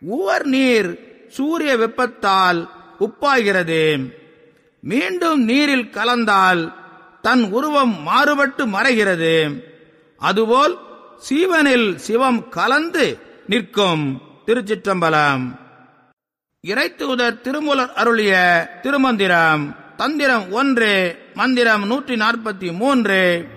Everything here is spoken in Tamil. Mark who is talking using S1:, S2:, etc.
S1: உவர் நீர் சூரிய வெப்பத்தால் உப்பாகிறது. மீண்டும் நீரில் கலந்தால் தன் உருவம் மாறுபட்டு மறைகிறது. அதுபோல் சீவனில் சிவம் கலந்து நிற்கும். திருச்சிற்றம்பலம். இறைத்தூதர் திருமூலர் அருளிய திருமந்திரம். தந்திரம் 1, மந்திரம் 143.